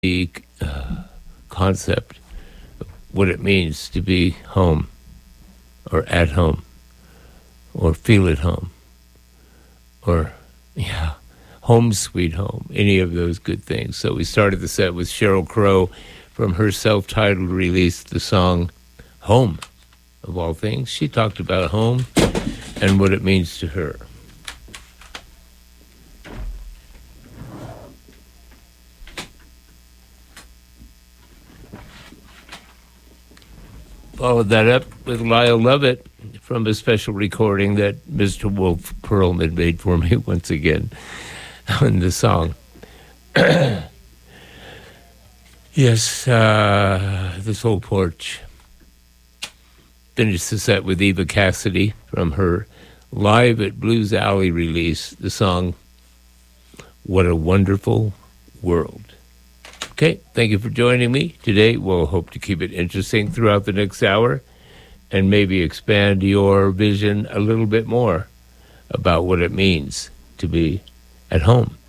the concept of what it means to be home or at home or feel at home or, home sweet home, any of those good things. So we started the set with Sheryl Crow from her self-titled release, the song Home, of all things. She talked about home and what it means to her. Followed that up with Lyle Lovett from a special recording that Mr. Wolf Perlman made for me once again on the song. Yes, The Soul Porch. Finished the set with Eva Cassidy from her Live at Blues Alley release, the song What a Wonderful World. Okay, thank you for joining me today. We'll hope to keep it interesting throughout the next hour and maybe expand your vision a little bit more about what it means to be at home.